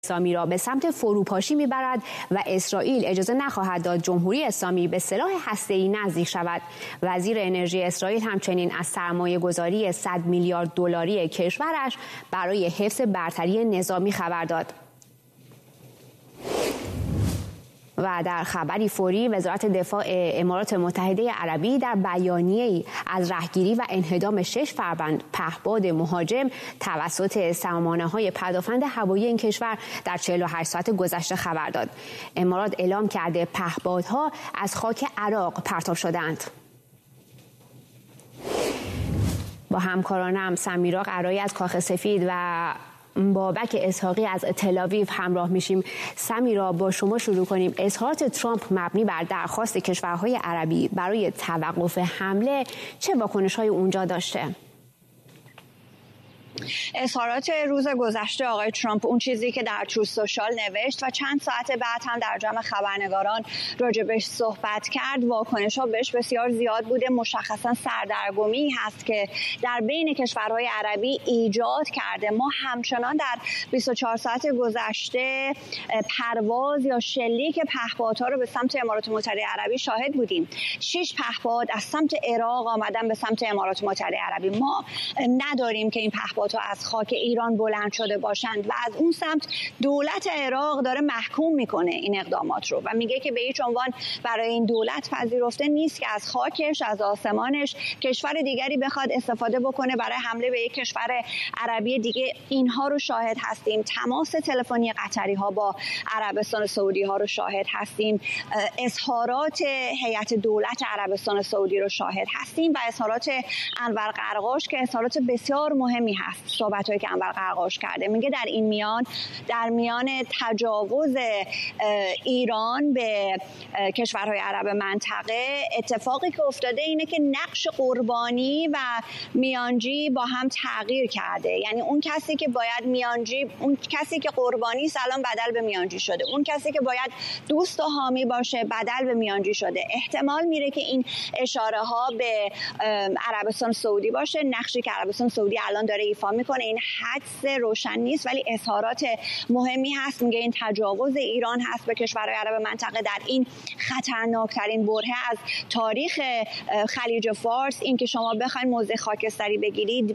اسلامی را به سمت فروپاشی میبرد و اسرائیل اجازه نخواهد داد جمهوری اسلامی به سلاح هسته‌ای نزدیک شود. وزیر انرژی اسرائیل همچنین از سرمایه‌گذاری 100 میلیارد دلاری کشورش برای حفظ برتری نظامی خبر داد. و در خبری فوری، وزارت دفاع امارات متحده عربی در بیانیه‌ای از رهگیری و انهدام 6 پهپاد مهاجم توسط سامانه‌های پدافند هوایی این کشور در 48 ساعت گذشته خبر داد. امارات اعلام کرده پهپادها از خاک عراق پرتاب شدند. با همکارانم سمیرا قرایی از کاخ سفید و بابک اسحاقی از تل‌آویو همراه میشیم. سمیرا، با شما شروع کنیم. اظهارات ترامپ مبنی بر درخواست کشورهای عربی برای توقف حمله چه واکنش‌های اونجا داشته؟ اظهارات روز گذشته آقای ترامپ، اون چیزی که در تروث سوشال نوشت و چند ساعت بعد هم در جمع خبرنگاران راجبش صحبت کرد، واکنش‌ها بهش بسیار زیاد بوده. مشخصا سردرگمی هست که در بین کشورهای عربی ایجاد کرده. ما همچنان در 24 ساعت گذشته پرواز یا شلیک پهپادها رو به سمت امارات متحده عربی شاهد بودیم. 6 پهپاد از سمت عراق آمدن به سمت امارات متحده عربی. ما نداریم که این پهپادها از خاک ایران بلند شده باشند و از اون سمت دولت عراق داره محکوم میکنه این اقدامات رو و میگه که به هیچ عنوان برای این دولت پذیرفته نیست که از خاکش، از آسمانش کشور دیگری بخواد استفاده بکنه برای حمله به یک کشور عربی دیگه. اینها رو شاهد هستیم. تماس تلفنی قطری ها با عربستان سعودی ها رو شاهد هستیم. اظهارات هیئت دولت عربستان سعودی رو شاهد هستیم و اظهارات انور قرقاش که اظهارات بسیار مهمی هست. صحبت‌هایی که انور قرقاش کرده، میگه در میان تجاوز ایران به کشورهای عرب منطقه اتفاقی که افتاده اینه که نقش قربانی و میانجی با هم تغییر کرده. یعنی اون کسی که باید اون کسی که قربانی است الان بدل به میانجی شده. اون کسی که باید دوست و حامی باشه بدل به میانجی شده. احتمال میره که این اشاره ها به عربستان سعودی باشه. نقشی که عربستان سعودی الان داره ایفا میکنه این حدس روشن نیست، ولی اظهارات مهمی هست. میگه این تجاوز ایران هست به کشورهای عرب منطقه در این خطرناکترین برهه از تاریخ خلیج فارس. این که شما بخواید موضع خاکستری بگیرید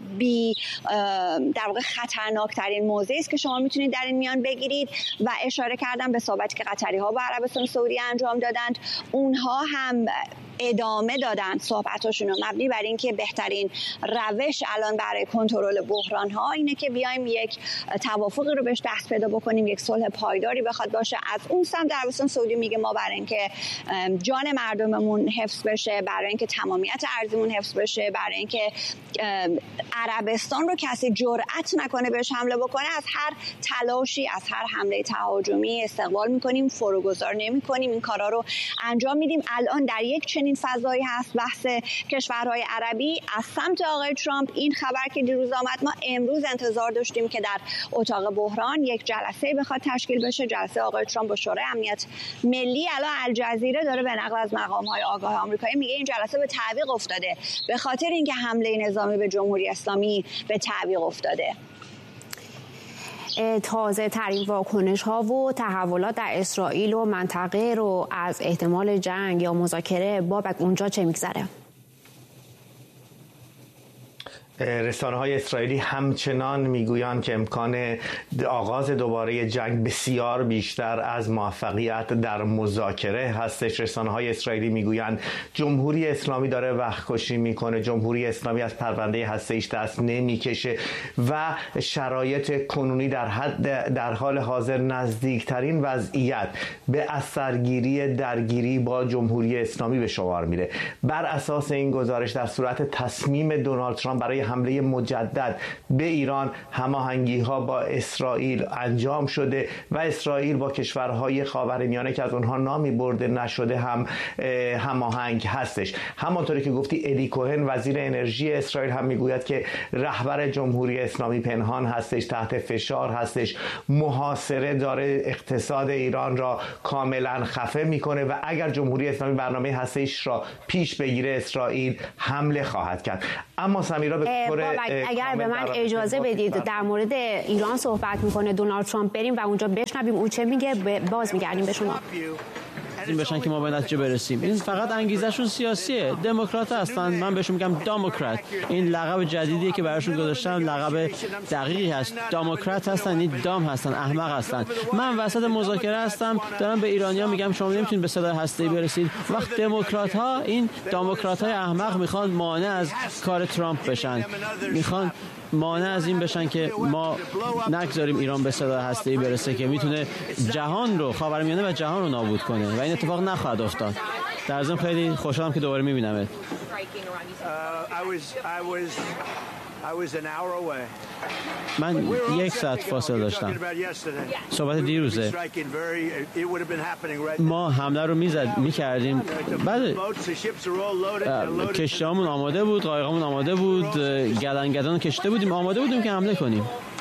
در واقع خطرناکترین موضع است که شما میتونید در این میان بگیرید و اشاره کردن به صحبتی که قطری ها با عربستان سعودی انجام دادند. اونها هم ادامه دادن صحبتاشون رو مبنی بر اینکه بهترین روش الان برای کنترل بحران ها اینه که بیایم یک توافقی رو بهش دست پیدا بکنیم، یک صلح پایداری بخواد باشه. از اون سمت عربستان سعودی میگه ما برای اینکه جان مردممون حفظ بشه، برای اینکه تمامیت ارضیمون حفظ بشه، برای اینکه عربستان رو کسی جرئت نکنه بهش حمله بکنه، از هر تلاشی، از هر حمله تهاجمی استقبال میکنیم، فروگذار نمیکنیم، این کارا رو انجام میدیم. الان در یک چنین فضایی هست بحث کشورهای عربی. از سمت آقای ترامپ این خبر که دیروز آمد، ما امروز انتظار داشتیم که در اتاق بحران یک جلسه بخواد تشکیل بشه. جلسه آقای ترامپ با شورای امنیت ملی. الان الجزیره داره به نقل از مقام‌های آگاه آمریکایی میگه این جلسه به تعویق افتاده به خاطر اینکه حمله نظامی به جمهوری اسلامی به تعویق افتاده. تازه ترین واکنش ها و تحولات در اسرائیل و منطقه رو از احتمال جنگ یا مذاکره، بابک اونجا چه میگذره؟ رسانه‌های اسرائیلی همچنان میگویند که امکان آغاز دوباره جنگ بسیار بیشتر از موفقیت در مذاکره هستش. رسانه‌های اسرائیلی میگویند جمهوری اسلامی داره وقت‌کشی میکنه، جمهوری اسلامی از پرونده هسته‌ایش دست نمیکشه و شرایط کنونی در حال حاضر نزدیکترین وضعیت به اثرگیری درگیری با جمهوری اسلامی به شمار میره. بر اساس این گزارش در صورت تصمیم دونالد ترامپ برای حمله مجدد به ایران هماهنگی‌ها با اسرائیل انجام شده و اسرائیل با کشورهای خاورمیانه که از اونها نامی برده نشده هم هماهنگ هستش. همانطوری که گفتی، الی کوهن وزیر انرژی اسرائیل هم میگوید که رهبر جمهوری اسلامی پنهان هستش، تحت فشار هستش، محاصره داره اقتصاد ایران را کاملا خفه میکنه و اگر جمهوری اسلامی برنامه هسته‌ایش را پیش بگیره اسرائیل حمله خواهد کرد. اما سمیرا به اگر به من اجازه بدید در مورد ایران صحبت میکنه دونالد ترامپ بریم و اونجا بشنویم اون چه میگه، باز میگردیم به شما. این بشن که ما به نتیجه برسیم. این فقط انگیزشون سیاسیه. دموکرات هستن، من بهشون میگم دموکرات. این لقب جدیدیه که براشون گذاشتن، لقب دقیقی هست. دموکرات هستن، این دام هستن، احمق هستن. من وسط مذاکره هستم، دارم به ایرانی‌ها میگم شما نمیتونید به صدای هسته‌ای برسید. وقت دموکرات‌ها، این دموکرات‌های احمق میخوان مانع از کار ترامپ بشن. میخوان مانع از این بشن که ما نگذاریم ایران به صدای هسته‌ای برسه که میتونه جهان رو، خاورمیانه و جهان رو نابود کنه و این اتفاق نخواهد افتاد. در ضمن خیلی خوشحالم که دوباره میبینمت. من 1 ساعت فاصله داشتم. صحبت دیروزه ما حمله رو میکردیم، بعد کشتی‌هامون آماده بود، قایقامون آماده بود، گدن کشته بودیم، آماده بودیم که حمله کنیم.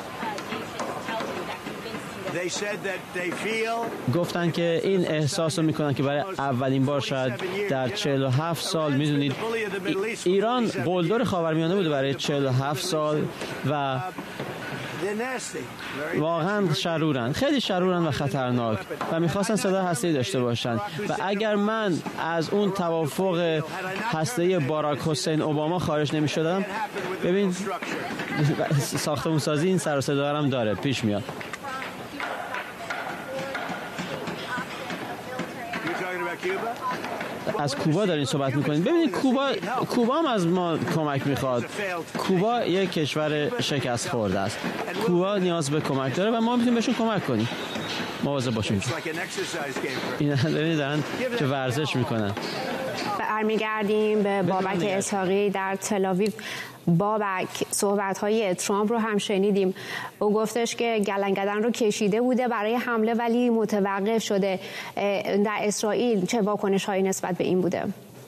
گفتن که این احساس رو میکنن که برای اولین بار شاید در 47 سال، میدونید ایران قلدر خاورمیانه بوده برای 47 سال و واقعا شرورن، خیلی شرورن و خطرناک و میخواستن صدای هسته‌ای داشته باشن و اگر من از اون توافق هسته‌ای باراک حسین اوباما خارج نمیشدم، ببین ساختمون سازی این سر و صدا هم داره، پیش میاد. از کوبا دارین صحبت میکنین. ببینید کوبا هم از ما کمک میخواد. کوبا یک کشور شکست خورده است. کوبا نیاز به کمک داره و ما میتونیم بهشون کمک کنیم. مواظب باشیم. اینا دارن که ورزش میکنن. برمیگردیم به بابک اسحاقی در تل‌آویو. بابک، صحبت‌های ترامپ رو هم شنیدیم. او گفتش که گلنگدن رو کشیده بوده برای حمله ولی متوقف شده. در اسرائیل چه واکنش‌هایی نسبت به این بوده؟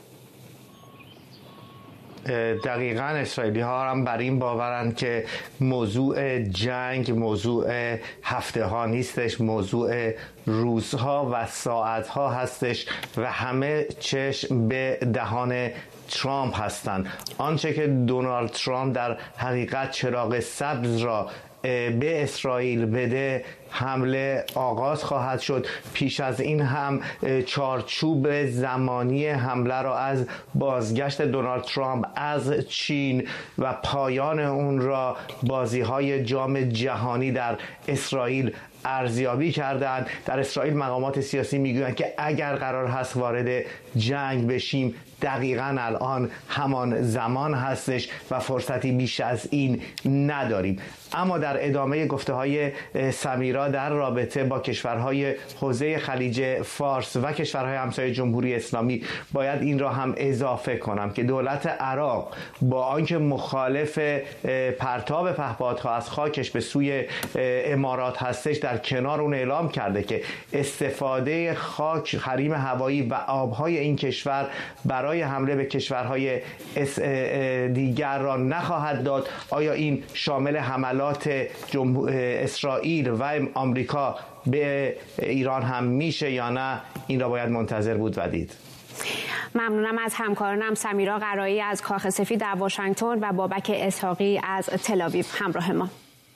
دقیقاً اسرائیلی ها هم بر این باورند که موضوع جنگ موضوع هفته ها نیستش، موضوع روزها و ساعت ها هستش و همه چشم به دهان ترامپ هستند. آنچه که دونالد ترامپ در حقیقت چراغ سبز را به اسرائیل بده، حمله آغاز خواهد شد. پیش از این هم چارچوب زمانی حمله را از بازگشت دونالد ترامپ از چین و پایان اون را بازی‌های جام جهانی در اسرائیل ارزیابی کردند. در اسرائیل مقامات سیاسی میگویند که اگر قرار هست وارد جنگ بشیم، دقیقاً الان همان زمان هستش و فرصتی بیش از این نداریم. اما در ادامه گفته‌های سمیرا در رابطه با کشورهای حوزه خلیج فارس و کشورهای همسایه جمهوری اسلامی باید این را هم اضافه کنم که دولت عراق با آنکه مخالف پرتاب پهپادها از خاکش به سوی امارات هستش، در کنار اون اعلام کرده که استفاده خاک، حریم هوایی و آبهای این کشور برای حمله به کشورهای دیگر را نخواهد داد. آیا این شامل حملات اسرائیل و آمریکا به ایران هم میشه یا نه؟ این را باید منتظر بود و دید. ممنونم از همکارانم سمیرا قرایی از کاخ سفید در واشنگتن و بابک اسحاقی از تل‌آویو همراه ما.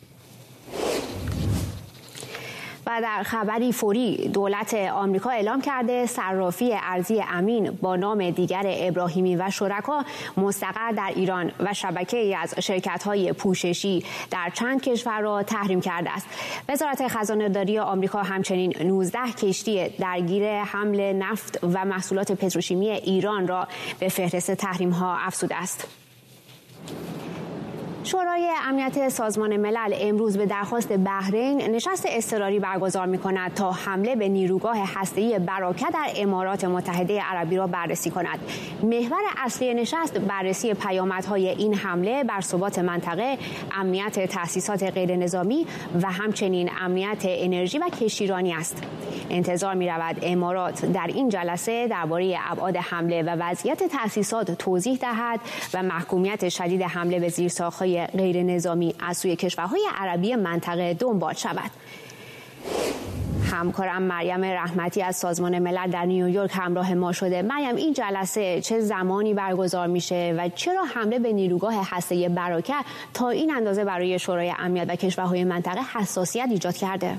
و در خبری فوری دولت آمریکا اعلام کرده صرافی ارزی امین با نام دیگر ابراهیمی و شرکا مستقر در ایران و شبکه‌ای از شرکت‌های پوششی در چند کشور را تحریم کرده است. وزارت خزانه‌داری آمریکا همچنین 19 کشتی درگیر حمل نفت و محصولات پتروشیمی ایران را به فهرست تحریم‌ها افزوده است. شورای امنیت سازمان ملل امروز به درخواست بحرین نشست اضطراری برگزار می‌کند تا حمله به نیروگاه هسته‌ای براکه در امارات متحده عربی را بررسی کند. محور اصلی نشست بررسی پیامدهای این حمله بر ثبات منطقه، امنیت تأسیسات غیرنظامی و همچنین امنیت انرژی و کشتیرانی است. انتظار می‌رود امارات در این جلسه درباره ابعاد حمله و وضعیت تأسیسات توضیح دهد و محکومیت شدید حمله به زیرساخت‌های غیر نظامی از سوی کشورهای عربی منطقه دنبال شود. همکارم مریم رحمتی از سازمان ملل در نیویورک همراه ما شده. مریم، این جلسه چه زمانی برگزار میشه و چرا حمله به نیروگاه هسته‌ای براکه تا این اندازه برای شورای امنیت و کشورهای منطقه حساسیت ایجاد کرده؟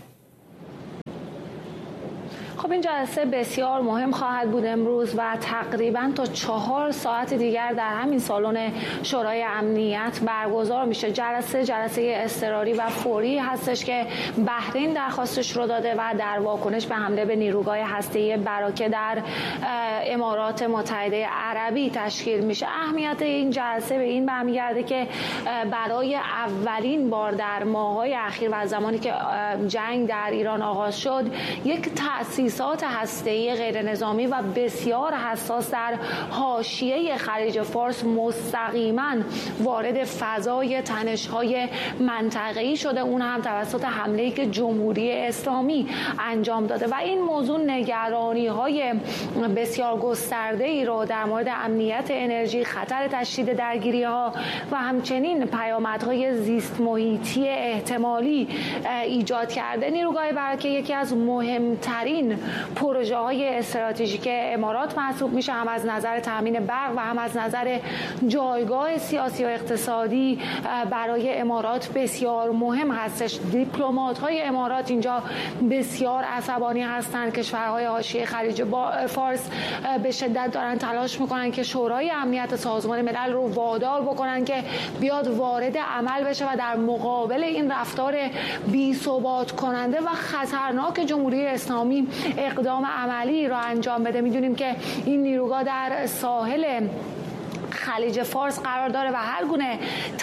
خب این جلسه بسیار مهم خواهد بود امروز و تقریبا تا 4 ساعت دیگر در همین سالن شورای امنیت برگزار میشه. جلسه اضطراری و فوری هستش که بحرین درخواستش رو داده و در واکنش به حمله به نیروگاه هسته‌ای براکه در امارات متحده عربی تشکیل میشه. اهمیت این جلسه به این برمیگرده که برای اولین بار در ماه‌های اخیر و زمانی که جنگ در ایران آغاز شد، یک تأسیسات هسته‌ای غیر نظامی و بسیار حساس در حاشیه خلیج فارس مستقیما وارد فضای تنش‌های منطقه‌ای شده، اون هم توسط حمله‌ای که جمهوری اسلامی انجام داده و این موضوع نگرانی‌های بسیار گسترده‌ای رو در مورد امنیت انرژی، خطر تشدید درگیری‌ها و همچنین پیامدهای زیست محیطی احتمالی ایجاد کرده. نیروگاه براکه یکی از مهمترین پروژه های استراتژیک امارات محسوب میشه، هم از نظر تامین برق و هم از نظر جایگاه سیاسی و اقتصادی برای امارات بسیار مهم هستش. دیپلمات های امارات اینجا بسیار عصبانی هستند. کشورهای حاشیه خلیج فارس به شدت دارن تلاش میکنن که شورای امنیت سازمان ملل رو وادار بکنن که بیاد وارد عمل بشه و در مقابل این رفتار بی‌ثبات کننده و خطرناک جمهوری اسلامی اقدام عملی را انجام بده. میدونیم که این نیروگاه در ساحل خلیج فارس قرار داره و هر گونه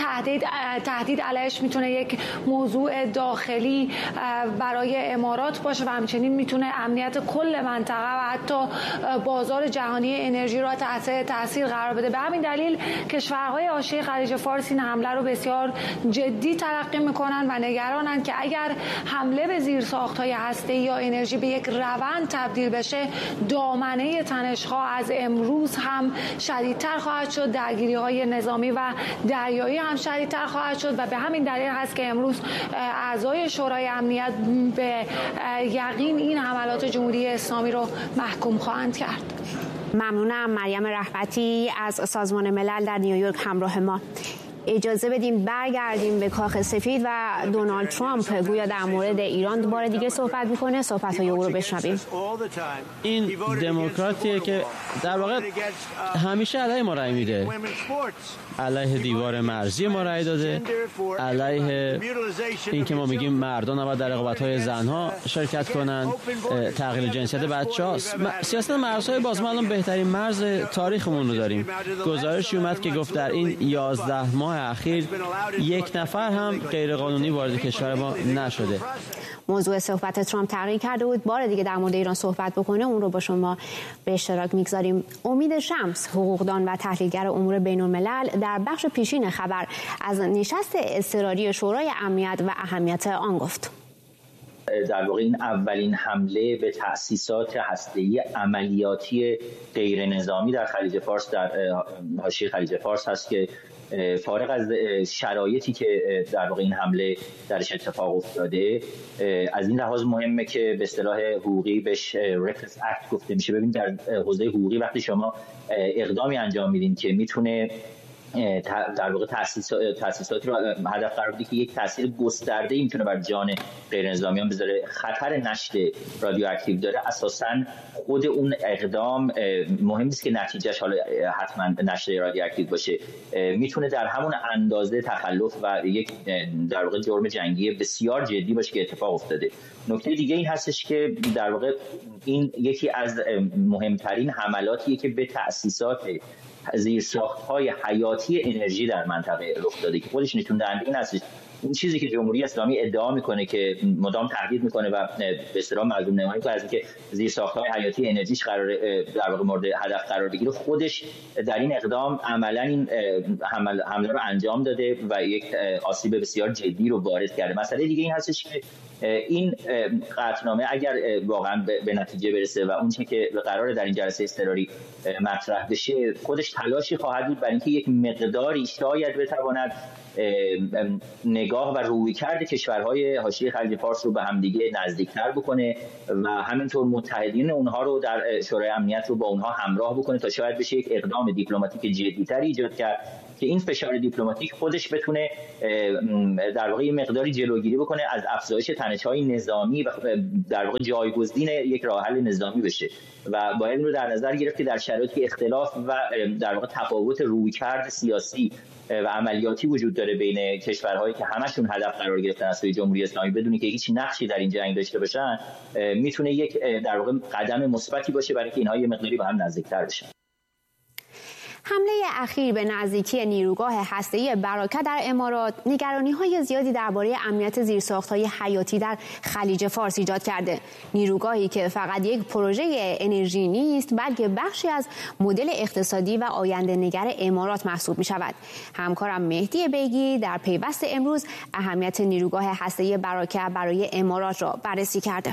تهدید علیش میتونه یک موضوع داخلی برای امارات باشه و همچنین میتونه امنیت کل منطقه و حتی بازار جهانی انرژی را تحت تاثیر قرار بده. به همین دلیل کشورهای حاشیه خلیج فارس این حمله رو بسیار جدی تلقی میکنن و نگرانن که اگر حمله به زیرساخت‌های هسته‌ای یا انرژی به یک روند تبدیل بشه، دامنه تنش‌ها از امروز هم شدیدتر خواهد شد، درگیری‌های نظامی و دریایی هم شدیدتر خواهد شد و به همین دلیل هست که امروز اعضای شورای امنیت به یقین این حملات جمهوری اسلامی رو محکوم خواهند کرد. ممنونم مریم رحمتی از سازمان ملل در نیویورک همراه ما. اجازه بدیم برگردیم به کاخ سفید و دونالد ترامپ گویا در مورد ایران بار دیگه صحبت میکنه. صحبت‌های او رو بشنویم. این دموکراتیه که در واقع همیشه علیه ما رأی میده، علیه دیوار مرزی ما رأی داده، علیه این که ما میگیم مردان نباید در رقابت‌های زنها شرکت کنن، تغییر جنسیت بچه‌هاست. سیاست مرزهای باز ما الان بهترین مرز تاریخمون رو داریم. گزارشی اومد که گفت در این 11 ماه اخیر یک نفر هم غیرقانونی وارد کشور ما نشده. موضوع صحبت ترامپ تغییر کرده بود، بار دیگه در مورد ایران صحبت بکنه، اون رو با شما به اشتراک میگذاریم. امید شمس، حقوقدان و تحلیلگر امور بین الملل، در بخش پیشین خبر از نشست اضطراری شورای امنیت و اهمیت آن گفت. در واقع این اولین حمله به تأسیسات هسته‌ای عملیاتی غیر نظامی در خلیج فارس، در حاشیه خلیج فارس هست که فارغ از شرایطی که در واقع این حمله درش اتفاق افتاده، از این لحاظ مهمه که به اصطلاح حقوقی بهش رکلس اکت گفته میشه. ببین در حوزه حقوقی وقتی شما اقدامی انجام میدین که میتونه در واقع تأسیسات رو هدف قرار بده که یک تاثیر گسترده‌ای میتونه بر جان غیر نظامیان بذاره، خطر نشت رادیواکتیو داره، اساساً خود اون اقدام مهم نیست که نتیجهش حالا حتما نشت رادیواکتیو باشه، میتونه در همون اندازه تخلف و یک در واقع جرم جنگی بسیار جدی باشه که اتفاق افتاده. نکته دیگه این هستش که در واقع این یکی از مهمترین حملاتیه که به تأسیسات زیرساخت‌های حیاتی انرژی در منطقه رخ داده که خودش نشون دهنده این هست. این چیزی که جمهوری اسلامی ادعا میکنه که مدام تهدید میکنه و به اصطلاح مظلوم نمایی میکنه از اینکه زیرساخت‌های حیاتی انرژیش قرار در واقع مورد هدف قرار بگیره، خودش در این اقدام عملاً این حمله رو انجام داده و یک آسیب بسیار جدی رو وارد کرده. مسئله دیگه این هستش که این قطعنامه اگر واقعا به نتیجه برسه و اون چه که قراره در این جلسه اضطراری مطرح بشه، خودش تلاشی خواهد بود برای اینکه یک مقداری شاید بتواند نگاه و رویکرد کشورهای حاشیه خلیج فارس رو به همدیگه نزدیکتر بکنه و همینطور متحدین اونها رو در شورای امنیت رو با اونها همراه بکنه تا شاید بشه یک اقدام دیپلماتیک جدی‌تری ایجاد کرد که این فشار دیپلماتیک خودش بتونه در واقع مقداری جلوگیری بکنه از افزایش تنش‌های نظامی و در واقع جایگزین یک راه حل نظامی بشه و باید این رو در نظر گرفت که در شرایطی اختلاف و در واقع تفاوت رویکرد سیاسی و عملیاتی وجود داره بین کشورهایی که همشون هدف قرار گرفتن از سوی جمهوری اسلامی بدونی که هیچ نقشی در این جنگ داشته باشن، میتونه یک در واقع قدم مثبتی باشه برای اینکه اینها یه مقداری با هم نزدیک‌تر بشن. حمله اخیر به نزدیکی نیروگاه هسته‌ای براکه در امارات نگرانی‌های زیادی درباره امنیت زیرساخت‌های حیاتی در خلیج فارس ایجاد کرده. نیروگاهی که فقط یک پروژه انرژی نیست بلکه بخشی از مدل اقتصادی و آینده‌نگر امارات محسوب می‌شود. همکارم مهدی بیگی در پیوست امروز اهمیت نیروگاه هسته‌ای براکه برای امارات را بررسی کرده.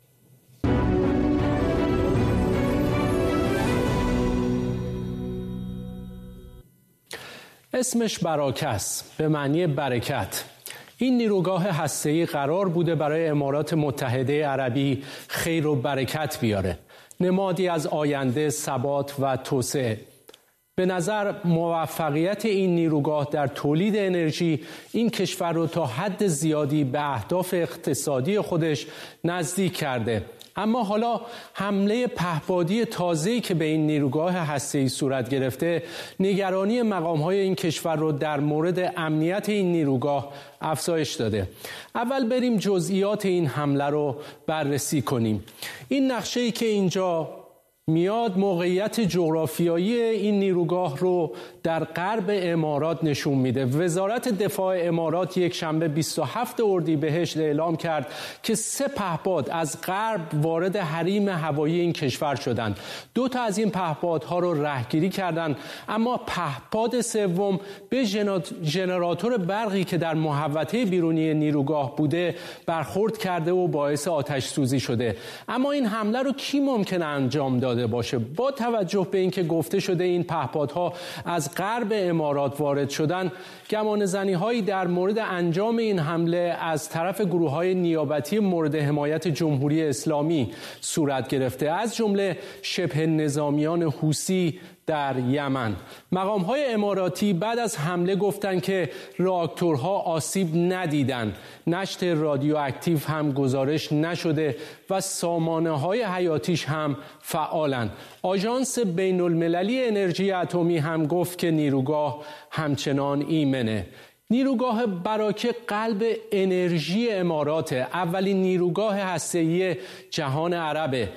اسمش براکه است، به معنی برکت. این نیروگاه هسته‌ای قرار بوده برای امارات متحده عربی خیر و برکت بیاره، نمادی از آینده، ثبات و توسعه. به نظر موفقیت این نیروگاه در تولید انرژی این کشور رو تا حد زیادی به اهداف اقتصادی خودش نزدیک کرده. اما حالا حمله پهپادی تازه‌ای که به این نیروگاه هسته‌ای صورت گرفته، نگرانی مقام‌های این کشور رو در مورد امنیت این نیروگاه افزایش داده. اول بریم جزئیات این حمله رو بررسی کنیم. این نقشه‌ای که اینجا میاد موقعیت جغرافیایی این نیروگاه رو در غرب امارات نشون میده. وزارت دفاع امارات یک شنبه 27 اردیبهشت اعلام کرد که 3 پهپاد از غرب وارد حریم هوایی این کشور شدند. 2 تا از این پهپادها رو رهگیری کردند، اما پهپاد سوم به ژنراتور برقی که در محوطه بیرونی نیروگاه بوده برخورد کرده و باعث آتش سوزی شده. اما این حمله رو کی ممکنه انجام داده باشه؟ با توجه به اینکه گفته شده این پهپادها از غرب امارات وارد شدن، گمانه‌زنی‌هایی در مورد انجام این حمله از طرف گروه‌های نیابتی مورد حمایت جمهوری اسلامی صورت گرفته، از جمله شبه نظامیان حوثی در یمن. مقام‌های اماراتی بعد از حمله گفتند که راکتورها آسیب ندیدن، نشت رادیواکتیو هم گزارش نشده و سامانه‌های حیاتیش هم فعالن. آژانس بین‌المللی انرژی اتمی هم گفت که نیروگاه همچنان ایمنه. نیروگاه براکه قلب انرژی امارات، اولین نیروگاه هسته‌ای جهان عربه.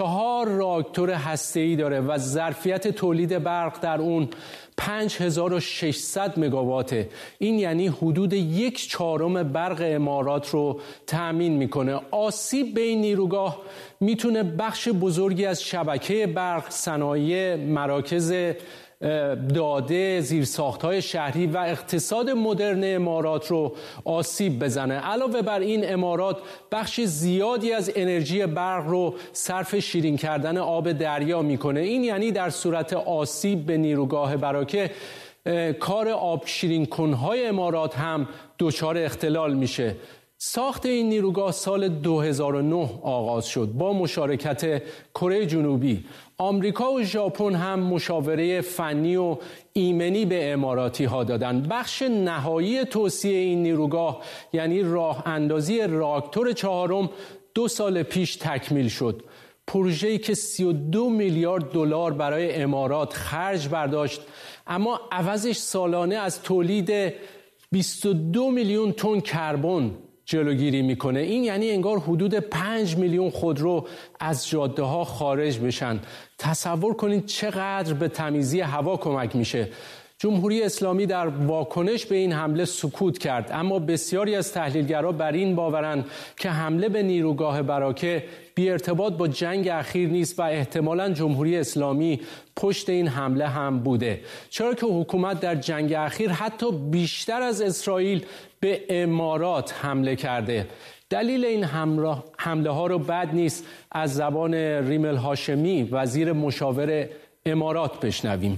4 راکتور هسته‌ای داره و ظرفیت تولید برق در اون 5600 مگاواته. این یعنی حدود 1/4 برق امارات رو تأمین میکنه. آسیب به این نیروگاه میتونه بخش بزرگی از شبکه برق، صنایع، مراکز داده، زیرساخت‌های شهری و اقتصاد مدرن امارات رو آسیب بزنه. علاوه بر این، امارات بخش زیادی از انرژی برق رو صرف شیرین کردن آب دریا میکنه. این یعنی در صورت آسیب به نیروگاه براکه، کار آب شیرین کنهای امارات هم دچار اختلال میشه. ساخت این نیروگاه سال 2009 آغاز شد با مشارکت کره جنوبی. آمریکا و ژاپن هم مشاوره فنی و ایمنی به اماراتی ها دادن. بخش نهایی توسعه این نیروگاه یعنی راه اندازی راکتور 4 2 سال پیش تکمیل شد. پروژه‌ای که 32 میلیارد دلار برای امارات خرج برداشت، اما عوضش سالانه از تولید 22 میلیون تن کربن جلوگیری میکنه. این یعنی انگار حدود 5 میلیون خودرو از جاده ها خارج بشن. تصور کنید چقدر به تمیزی هوا کمک میشه. جمهوری اسلامی در واکنش به این حمله سکوت کرد، اما بسیاری از تحلیلگران بر این باورند که حمله به نیروگاه براکه بی ارتباط با جنگ اخیر نیست و احتمالاً جمهوری اسلامی پشت این حمله هم بوده، چرا که حکومت در جنگ اخیر حتی بیشتر از اسرائیل به امارات حمله کرده. دلیل این حمله ها رو بد نیست از زبان ریمل هاشمی وزیر مشاور امارات بشنویم.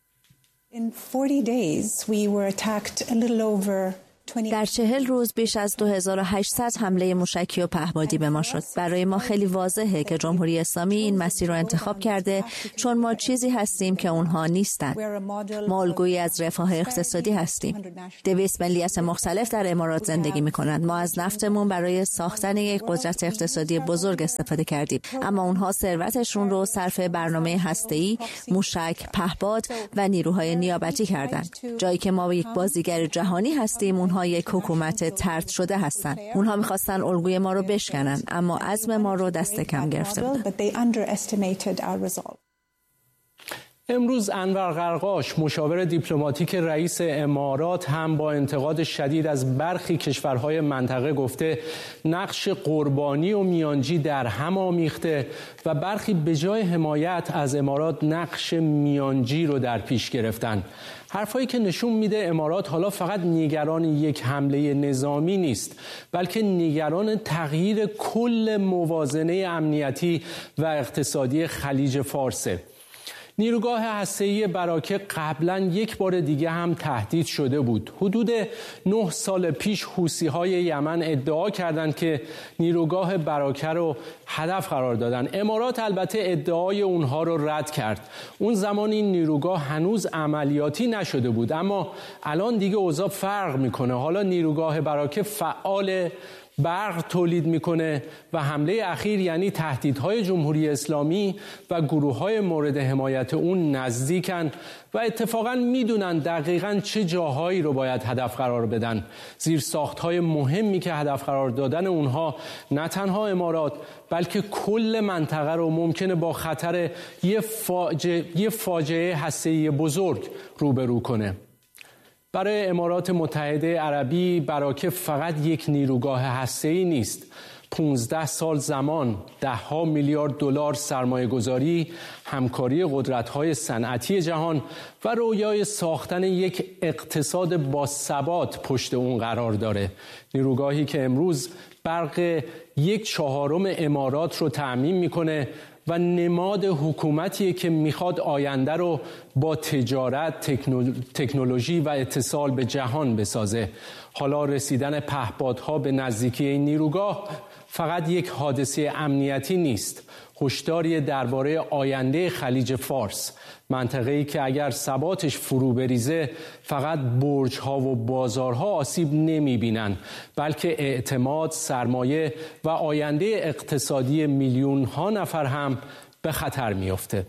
در 40 روز بیش از 2800 حمله موشکی و پهپادی به ما شد. برای ما خیلی واضحه که جمهوری اسلامی این مسیر رو انتخاب کرده چون ما چیزی هستیم که اونها نیستند. ما الگویی از رفاه اقتصادی هستیم. 200 ملیت مختلف در امارات زندگی می‌کنند. ما از نفتمون برای ساختن یک قدرت اقتصادی بزرگ استفاده کردیم، اما اونها ثروتشون رو صرف برنامه هسته‌ای، موشک، پهپاد و نیروهای نیابتی کردند. جایی که ما یک بازیگر جهانی هستیم، اونها یک حکومت طرد شده هستند. اونها می‌خواستن الگوی ما رو بشکنن، اما عزم ما رو دست کم گرفته بودن. امروز انور قرقاش مشاور دیپلماتیک رئیس امارات هم با انتقاد شدید از برخی کشورهای منطقه گفته نقش قربانی و میانجی در هم آمیخته و برخی به جای حمایت از امارات نقش میانجی رو در پیش گرفتن. حرفایی که نشون میده امارات حالا فقط نگران یک حمله نظامی نیست، بلکه نگران تغییر کل موازنه امنیتی و اقتصادی خلیج فارسه. نیروگاه هسته‌ای براکه قبلا یک بار دیگه هم تهدید شده بود. حدود 9 سال پیش حوثی‌های یمن ادعا کردند که نیروگاه براکه رو هدف قرار دادن. امارات البته ادعای اونها رو رد کرد. اون زمان این نیروگاه هنوز عملیاتی نشده بود، اما الان دیگه اوضاع فرق میکنه. حالا نیروگاه براکه فعال، برق تولید میکنه و حمله اخیر یعنی تهدیدهای جمهوری اسلامی و گروه‌های مورد حمایت اون نزدیکن و اتفاقا میدونن دقیقاً چه جاهایی رو باید هدف قرار بدن. زیرساخت‌های مهمی که هدف قرار دادن اونها نه تنها امارات بلکه کل منطقه رو ممکنه با خطر یه فاجعه هسته‌ای بزرگ روبرو کنه. برای امارات متحده عربی براکه فقط یک نیروگاه هسته‌ای نیست. 15 سال زمان، ده‌ها میلیارد دلار سرمایه‌گذاری، همکاری قدرت‌های صنعتی جهان و رویای ساختن یک اقتصاد با ثبات پشت اون قرار داره. نیروگاهی که امروز برق 1/4 امارات رو تأمین میکنه و نماد حکومتیه که میخواد آینده رو با تجارت، تکنولوژی و اتصال به جهان بسازه. حالا رسیدن پهپادها به نزدیکی این نیروگاه فقط یک حادثه امنیتی نیست، هشداری درباره آینده خلیج فارس، منطقه‌ای که اگر ثباتش فرو بریزه فقط برج‌ها و بازارها آسیب نمی‌بینن، بلکه اعتماد، سرمایه و آینده اقتصادی میلیون‌ها نفر هم به خطر می‌افته.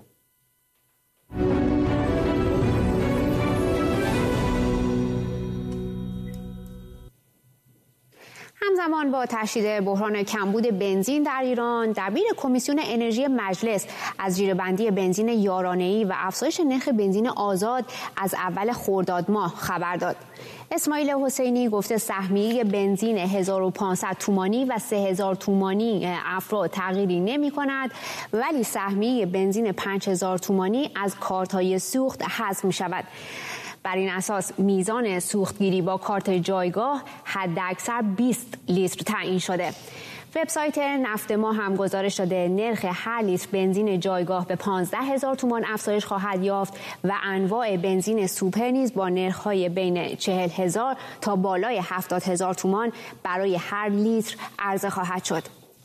همزمان با تشدید بحران کمبود بنزین در ایران، دبیر کمیسیون انرژی مجلس از زیربندی بنزین یارانه‌ای و افزایش نرخ بنزین آزاد از اول خرداد ماه خبر داد. اسماعیل حسینی گفته سهمیه بنزین 1500 تومانی و 3000 تومانی افراد تغییری نمی کند، ولی سهمیه بنزین 5000 تومانی از کارت‌های سوخت حذف می شود. بر این اساس میزان سوختگیری با کارت جایگاه حداکثر 20 لیتر تعیین شده. وبسایت نفت ما هم گزارش داده نرخ هر لیتر بنزین جایگاه به 15000 تومان افزایش خواهد یافت و انواع بنزین سوپر نیز با نرخ‌های بین 40000 تا بالای 70000 تومان برای هر لیتر عرضه خواهد شد.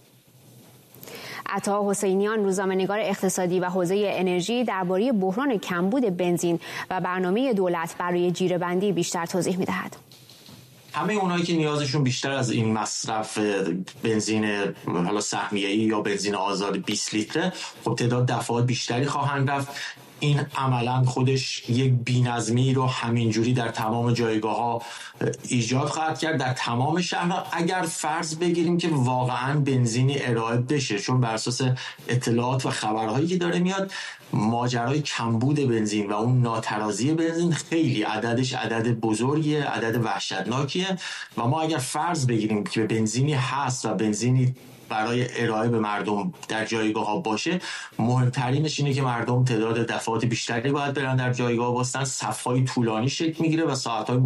عطا حسینیان، روزنامه‌نگار اقتصادی و حوزه انرژی، درباره بحران کمبود بنزین و برنامه دولت برای جیره‌بندی بیشتر توضیح می‌دهد. همه اونایی که نیازشون بیشتر از این مصرف بنزین حالا سهمیه‌ای یا بنزین آزاد 20 لیتره، خب تعداد دفعات بیشتری خواهند رفت. این عملا خودش یک بی‌نظمی رو همینجوری در تمام جایگاه‌ها ایجاد خواهد کرد در تمام شهرها، اگر فرض بگیریم که واقعا بنزینی ارائه بشه، چون بر اساس اطلاعات و خبرهایی که داره میاد ماجرای کمبود بنزین و اون ناترازی بنزین خیلی عددش عدد بزرگیه، عدد وحشتناکیه و ما اگر فرض بگیریم که بنزینی هست و بنزینی برای ارائه به مردم در جایگاه ها باشه، مهمترینش اینه که مردم تعداد دفعات بیشتری باید برن در جایگاه واسطن، صف‌های طولانی شکل میگیره و ساعت‌های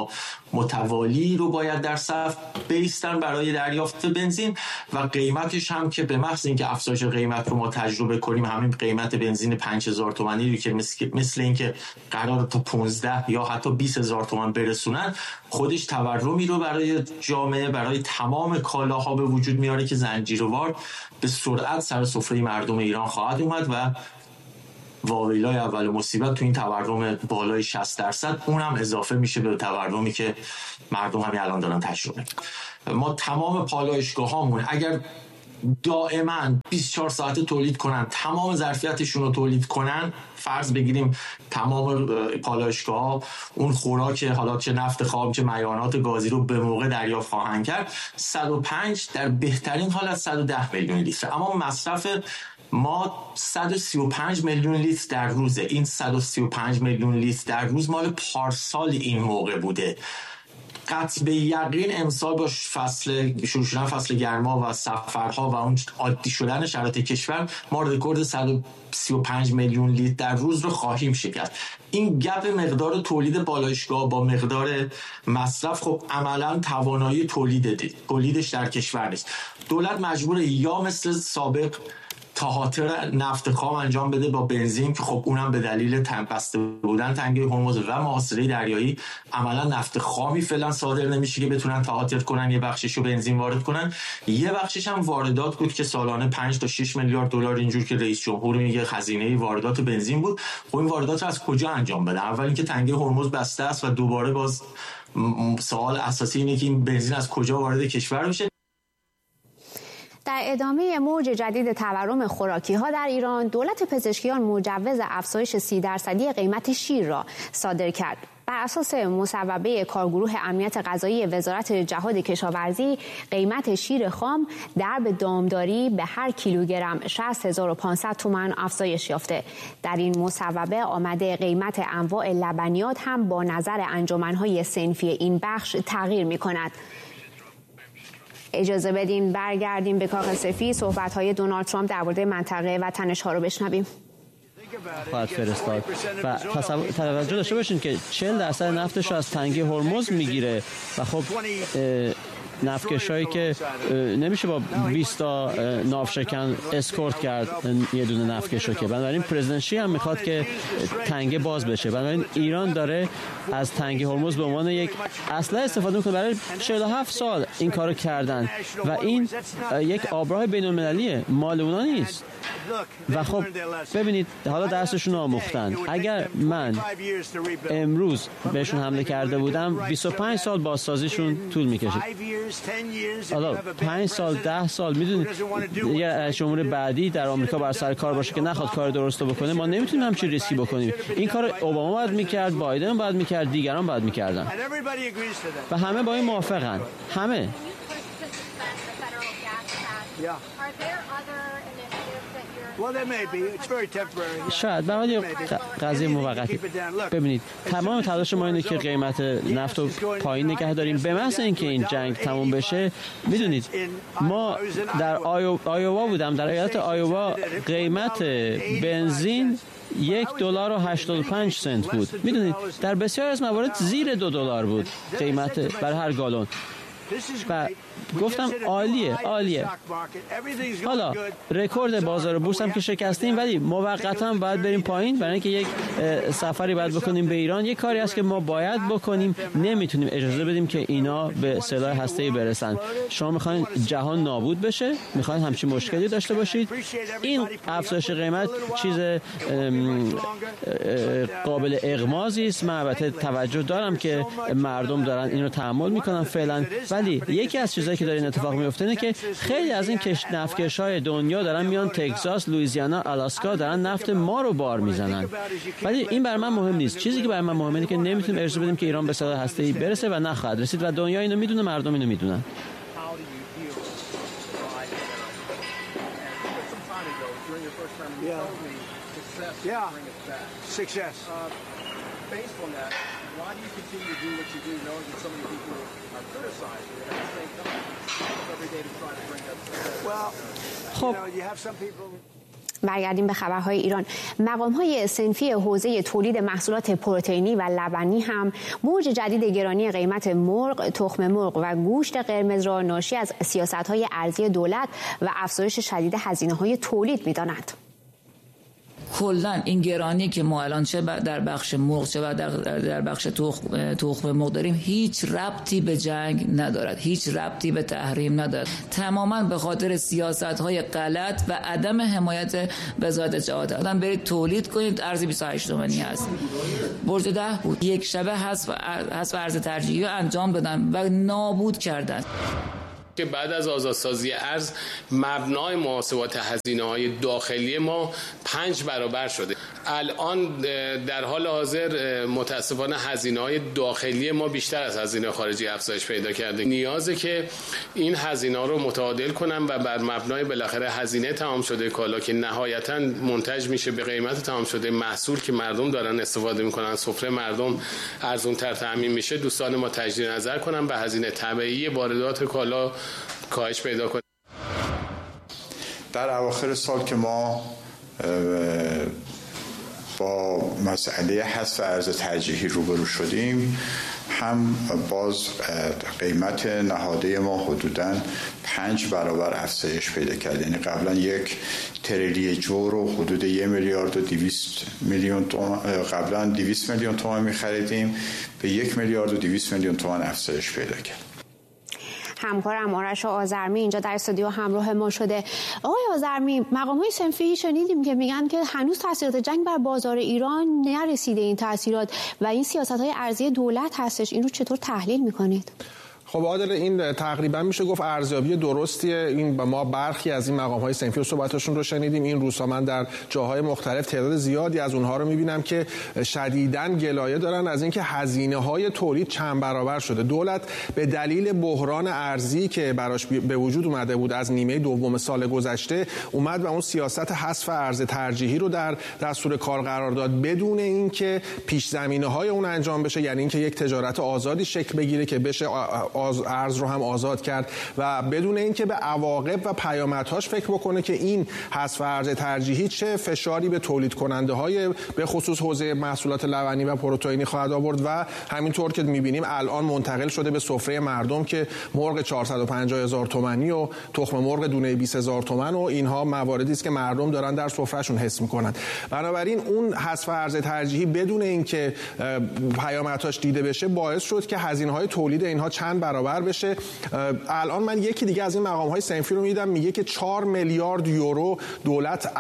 متوالی رو باید در صف بیستن برای دریافت بنزین و قیمتش هم که به محض اینکه افزایش قیمت رو ما تجربه کنیم، همین قیمت بنزین 5000 تومانی رو که مثل اینکه قرار تا 15 یا حتی 20000 تومان برسونن، خودش تورمی رو برای جامعه، برای تمام کالاها به وجود میاره که زنجیروار به سرعت سر سفره مردم ایران خواهد اومد و واویلای اول مصیبت تو این تورم بالای 60%، اونم اضافه میشه به تورمی که مردم همین الان دارن تجربه. ما تمام پالایشگاهامون اگر دائما 24 ساعته تولید کنن، تمام ظرفیتشون رو تولید کنن، فرض بگیریم تمام پالایشگاه‌ها اون خوراک حالا چه نفت خام چه مایعات گازی رو به موقع دریافت خواهند کرد، 105 در بهترین حالت 110 میلیون لیتر. اما مصرف ما 135 میلیون لیتر در روزه. این 135 میلیون لیتر در روز مال پارسال این موقع بوده. قطع به یقین امسال با شروع شدن فصل گرما و سفرها و اون عادی شدن شرایط کشور، ما رکورد 135 میلیون لیتر در روز رو خواهیم شکست. این گپ مقدار تولید بالایشگاه با مقدار مصرف خب عملا توانایی تولیدش در کشور نیست. دولت مجبوره یا مثل سابق تهاتر نفت خام انجام بده با بنزین که خب اونم به دلیل بسته بودن تنگه هرمز و محاصره دریایی عملا نفت خامی فعلا صادر نمیشه که بتونن تهاتر کنن، یه بخششو بنزین وارد کنن، یه بخشش هم واردات بود که سالانه 5 تا 6 میلیارد دلار اینجور که رئیس جمهور میگه خزینه واردات بنزین بود. خب این واردات رو از کجا انجام بده؟ اول اینکه تنگه هرمز بسته است و دوباره باز سوال اساسی اینه که این بنزین از کجا وارد کشور میشه. در ادامه موج جدید تورم خوراکی‌ها در ایران، دولت پزشکیان مجوز افزایش 30% قیمت شیر را صادر کرد. بر اساس مصوبه کارگروه امنیت غذایی وزارت جهاد کشاورزی، قیمت شیر خام درب دامداری به هر کیلوگرم 60500 تومان افزایش یافته. در این مصوبه آمده قیمت انواع لبنیات هم با نظر انجمن‌های صنفی این بخش تغییر می‌کند. اجازه بدین برگردیم به کاخ سفید، صحبت‌های دونالد ترامپ درباره منطقه و تنش‌ها رو بشنویم. خواهد فرستاد و توجه داشته باشین که 40% نفتش رو از تنگه هرمز میگیره و خب نفتکشایی که نمیشه با 20 تا ناوشکن اسکورت کرد یه دونه نفتکش رو، که بنابراین پرزیدنت شی هم میخواد که تنگه باز بشه. بنابراین ایران داره از تنگه هرمز به عنوان یک اسلحه استفاده میکنه. برای 47 سال این کارو کردن و این یک آبراه بین‌المللیه، مال اونا نیست. و خب ببینید حالا درسشون آموختن. اگر من امروز بهشون حمله کرده بودم 25 سال بازسازیشون طول میکشید. حالا 5 سال 10 سال میدونید یه رئیس جمهور بعدی در آمریکا بر سر کار باشه که نخواد کار درستو بکنه، ما نمیتونیم همچین ریسکی بکنیم. این کار اوباما باید میکرد، بایدن باید میکرد، دیگران باید میکردن و همه با این موافقن. همه شاید برای قضیه موقتی. ببینید تمام تلاش ما اینه که قیمت نفت رو پایین نگه داریم به محض اینکه این جنگ تموم بشه. میدونید ما در آیووا بودم، در ایالت آیووا قیمت بنزین $1.85 بود. میدونید در بسیار از موارد زیر $2 بود قیمت بر هر گالون. و گفتم عالیه. حالا رکورد بازار بورس هم که شکستیم، ولی موقتا باید بریم پایین برای اینکه یک سفری باید بکنیم به ایران. یک کاری است که ما باید بکنیم. نمیتونیم اجازه بدیم که اینا به سلاح هسته‌ای برسن. شما میخواین جهان نابود بشه؟ میخواین همچین مشکلی داشته باشید؟ این افزایش قیمت چیز قابل اغمازی است. من البته توجه دارم که مردم دارن اینو تحمل میکنن فعلا، ولی یکی از چیزایی که داره این اتفاق میفته اینه که خیلی از این نفتکش‌های دنیا دارن میان تگزاس، لوئیزیانا، آلاسکا، دارن نفت ما رو بار میزنن. ولی این برای من مهم نیست. چیزی که برای من مهمه اینه که نمیتونیم اجازه بدیم که ایران به سلاح هسته‌ای برسه و نخواهد رسید و دنیا اینو میدونه، مردم اینو میدونن. خب برگردیم به خبرهای ایران. مقام‌های صنفی حوزه تولید محصولات پروتئینی و لبنی هم موج جدید گرانی قیمت مرغ، تخم مرغ و گوشت قرمز را ناشی از سیاست‌های ارزی دولت و افزایش شدید هزینه‌های تولید می‌دانند. کلا این گرانی که ما الان چه در بخش مرغ چه در بخش تخم مرغ داریم هیچ ربطی به جنگ ندارد، هیچ ربطی به تحریم ندارد، تماما به خاطر سیاست‌های غلط و عدم حمایت وزارت جهاد. الان برید تولید کنید، ارز 28 تومانی هست، برج 10 بود، یک شبه حذف ارز ترجیحی انجام دادن و نابود کردن. که بعد از آزادسازی ارز مبنای محاسبات هزینه‌های داخلی ما 5 برابر شده. الان در حال حاضر متاسفانه هزینه‌های داخلی ما بیشتر از هزینه خارجی افزایش پیدا کرده. نیازه که این هزینه‌ها رو متعادل کنن و بر مبنای بالاخره هزینه تمام شده کالا که نهایتاً منتج میشه به قیمت تمام شده محصول که مردم دارن استفاده میکنن، سفره مردم ارزان‌تر تامین میشه، دوستان ما تجدید نظر کنن به هزینه تبعی واردات کالا کاهش پیدا کنه. در اواخر سال که ما با مسئله حذف ارز ترجیحی روبرو شدیم، هم باز قیمت نهاده ما حدوداً 5 برابر افزایش پیدا کرد. یعنی قبلا 1 تریلی جو رو حدود 1 میلیارد و 200 میلیون تومان، قبلا 200 میلیون تومان می‌خریدیم، به 1 میلیارد و 200 میلیون تومان افزایش پیدا کرد. همکارم آرش آذرمی اینجا در استودیو همراه ما شده. آقای آذرمی، مقام‌های صنفی شنیدیم که میگن که هنوز تاثیرات جنگ بر بازار ایران نرسیده این تاثیرات و این سیاست‌های ارزی دولت هستش. این رو چطور تحلیل می‌کنید؟ خب عادل، این تقریبا میشه گفت ارزیابی درستیه. این ما برخی از این مقام‌های صنفی و صحبتاشون رو شنیدیم. این روزها من در جاهای مختلف تعداد زیادی از اونها رو میبینم که شدیداً گلایه دارن از اینکه هزینه‌های تولید چند برابر شده. دولت به دلیل بحران ارزی که براش به وجود اومده بود از نیمه دوم سال گذشته اومد و اون سیاست حذف ارز ترجیحی رو در دستور کار قرار داد بدون اینکه پیش زمینه‌های اون انجام بشه، یعنی اینکه یک تجارت آزادی شکل بگیره که بشه ارز رو هم آزاد کرد و بدون اینکه به عواقب و پیامدهاش فکر بکنه که این حذف ارز ترجیحی چه فشاری به تولید کننده های به خصوص حوزه محصولات لبنی و پروتئینی خواهد آورد و همینطور که می‌بینیم الان منتقل شده به سفره مردم که مرغ 450,000 تومانی و تخم مرغ دونه 20,000 تومان و اینها مواردی است که مردم دارن در سفرهشون حس می‌کنن. بنابراین اون حذف ارز ترجیحی بدون اینکه پیامدهاش دیده بشه باعث شد که هزینه‌های تولید اینها چند برابر بشه. الان من یکی دیگه از این مقام‌های صنفی رو میدم میگه که 4 میلیارد یورو دولت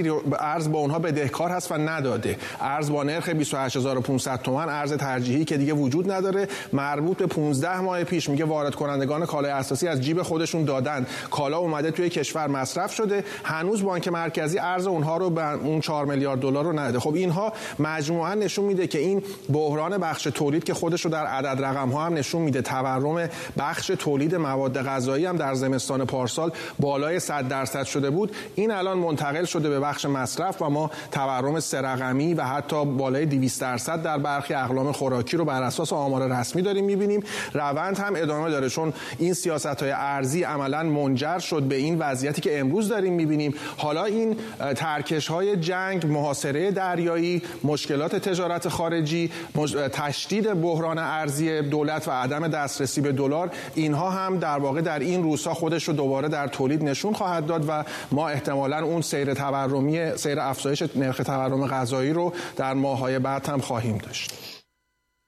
ارز با اونها بدهکار هست و نداده. ارز با نرخ 28500 تومان ارز ترجیحی که دیگه وجود نداره، مربوط به 15 ماه پیش میگه وارد کنندگان کالای اساسی از جیب خودشون دادن، کالا اومده توی کشور مصرف شده، هنوز بانک مرکزی ارز اونها رو به اون 4 میلیارد دلار رو نداده. خب اینها مجموعاً نشون میده که این بحران بخش تولید که خودش رو در عدد رقم ها هم نشون میده، تورم بخش تولید مواد غذایی هم در زمستان پارسال بالای 100% شده بود، این الان منتقل شده به بخش مصرف و ما تورم 3 رقمی و حتی بالای 200% در برخی اقلام خوراکی رو بر اساس آمار رسمی داریم می‌بینیم. روند هم ادامه داره چون این سیاست‌های ارزی عملاً منجر شد به این وضعیتی که امروز داریم می‌بینیم. حالا این ترکش‌های جنگ، محاصره دریایی، مشکلات تجارت خارجی، تشدید بحران ارزی دولت و عدم دسترسی به دلار، اینها هم در واقع در این روزها خودش رو دوباره در تولید نشون خواهد داد و ما احتمالاً اون سیر افزایش نرخ تورم غذایی رو در ماه‌های بعد هم خواهیم داشت.